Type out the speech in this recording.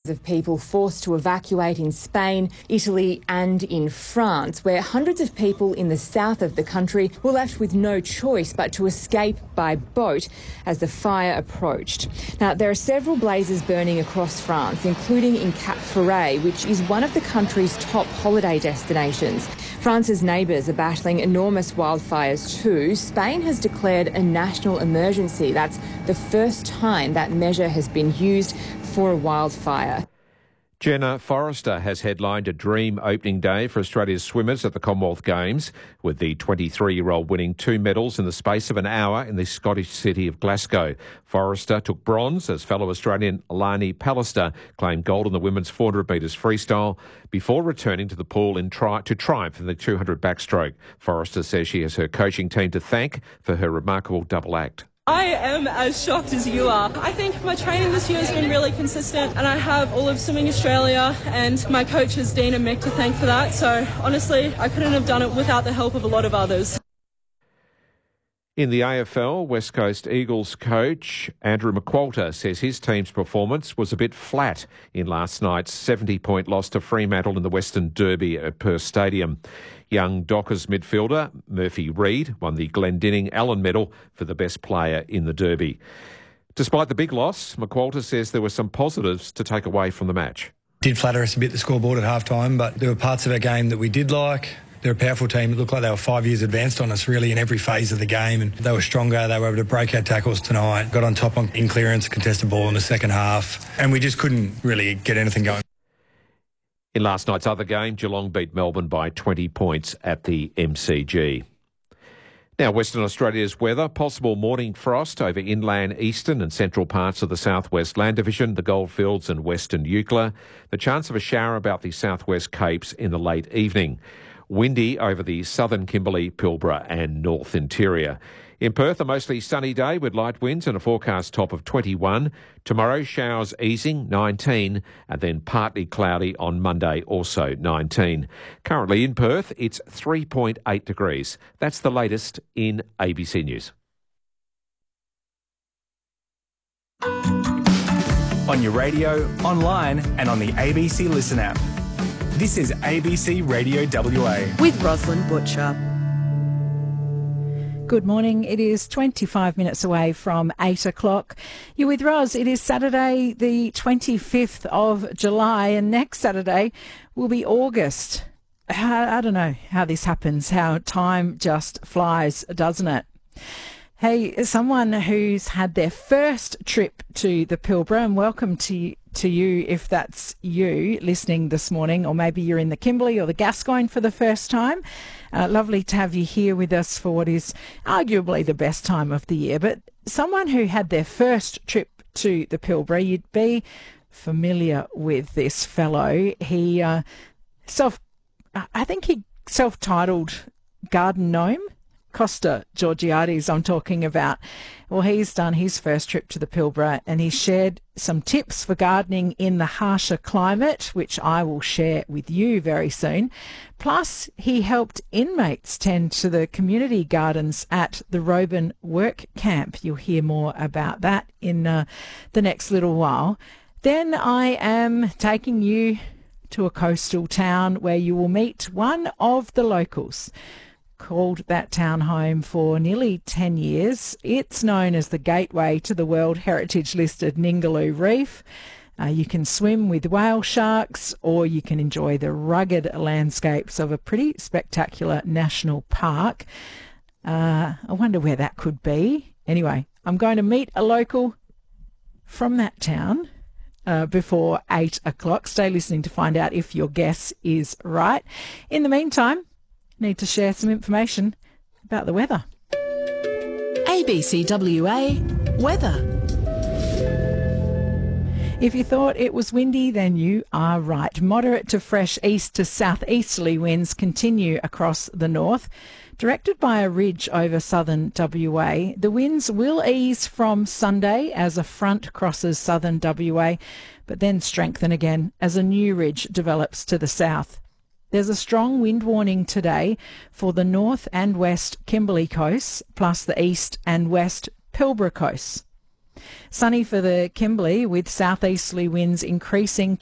of people forced to evacuate in Spain, Italy and in France, where hundreds of people in the south of the country were left with no choice but to escape by boat as the fire approached. Now, there are several blazes burning across France, including in Cap Ferret, which is one of the country's top holiday destinations. France's neighbours are battling enormous wildfires too. Spain has declared a national emergency. That's the first time that measure has been used for a wildfire. Jenna Forrester has headlined a dream opening day for Australia's swimmers at the Commonwealth Games, with the 23-year-old winning 2 medals in the space of an hour in the Scottish city of Glasgow. Forrester took bronze as fellow Australian Lani Pallister claimed gold in the women's 400 metres freestyle before returning to the pool to triumph in the 200 backstroke. Forrester says she has her coaching team to thank for her remarkable double act. I am as shocked as you are. I think my training this year has been really consistent, and I have all of Swimming Australia and my coaches Dean and Mick to thank for that. So honestly, I couldn't have done it without the help of a lot of others. In the AFL, West Coast Eagles coach Andrew McQualter says his team's performance was a bit flat in last night's 70-point loss to Fremantle in the Western Derby at Perth Stadium. Young Dockers midfielder Murphy Reid won the Glendinning Allen Medal for the best player in the Derby. Despite the big loss, McQualter says there were some positives to take away from the match. Did flatter us a bit, the scoreboard at half-time, but there were parts of our game that we did like. They're a powerful team. It looked like they were 5 years advanced on us, really, in every phase of the game. And they were stronger. They were able to break our tackles tonight. Got on top in clearance, contested ball in the second half. And we just couldn't really get anything going. In last night's other game, Geelong beat Melbourne by 20 points at the MCG. Now, Western Australia's weather. Possible morning frost over inland eastern and central parts of the southwest Land Division, the Goldfields and western Eucla. The chance of a shower about the southwest Capes in the late evening. Windy over the southern Kimberley, Pilbara and North Interior. In Perth, a mostly sunny day with light winds and a forecast top of 21. Tomorrow, showers easing, 19, and then partly cloudy on Monday, also 19. Currently in Perth, it's 3.8 degrees. That's the latest in ABC News. On your radio, online and on the ABC Listen app. This is ABC Radio WA. With Rosalind Butcher. Good morning. It is 25 minutes away from 8 o'clock. You're with Ros. It is Saturday, the 25th of July, and next Saturday will be August. I don't know how this happens, how time just flies, doesn't it? Hey, someone who's had their first trip to the Pilbara, and welcome to you if that's you listening this morning, or maybe you're in the Kimberley or the Gascoyne for the first time. Lovely to have you here with us for what is arguably the best time of the year. But someone who had their first trip to the Pilbara, you'd be familiar with this fellow. He self-titled Garden Gnome. Costa Georgiades I'm talking about. Well, he's done his first trip to the Pilbara and he shared some tips for gardening in the harsher climate, which I will share with you very soon. Plus, he helped inmates tend to the community gardens at the Roban Work Camp. You'll hear more about that in the next little while. Then I am taking you to a coastal town where you will meet one of the locals. Called that town home for nearly 10 years. It's known as the gateway to the World Heritage listed Ningaloo Reef. You can swim with whale sharks, or you can enjoy the rugged landscapes of a pretty spectacular national park. I wonder where that could be. Anyway, I'm going to meet a local from that town before 8 o'clock. Stay listening to find out if your guess is right. In the meantime, need to share some information about the weather. ABCWA weather. If you thought it was windy, then you are right. Moderate to fresh east to southeasterly winds continue across the north. Directed by a ridge over southern WA, the winds will ease from Sunday as a front crosses southern WA, but then strengthen again as a new ridge develops to the south. There's a strong wind warning today for the north and west Kimberley coasts, plus the east and west Pilbara coasts. Sunny for the Kimberley with southeasterly winds increasing